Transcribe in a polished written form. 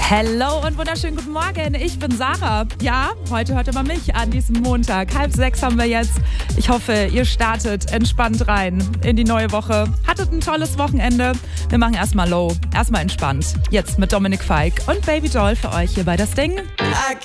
Hello und wunderschönen guten Morgen. Ich bin Sarah. Ja, heute hört ihr mal mich an diesem Montag. 5:30 haben wir jetzt. Ich hoffe, ihr startet entspannt rein in die neue Woche. Hattet ein tolles Wochenende. Wir machen erstmal low, erstmal entspannt. Jetzt mit Dominik Feick und Baby Doll für euch hier bei Das Ding.